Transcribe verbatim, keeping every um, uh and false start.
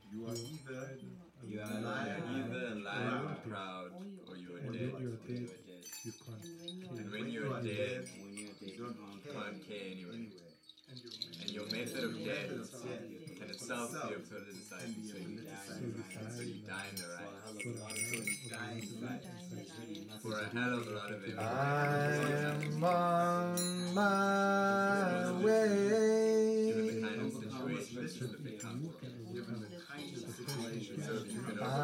You are either You are either alive and proud, or you are Or dead. you are dead. dead. You can't. And when you are dead, When you're dead, you you don't can't care can't care anyway. anywhere. And your method of death Death can itself be a politicized, so you die, So you so you die die in the for a right. hell of a lot of things. Die in life. There's really nothing For a to hell of a lot of I'm on my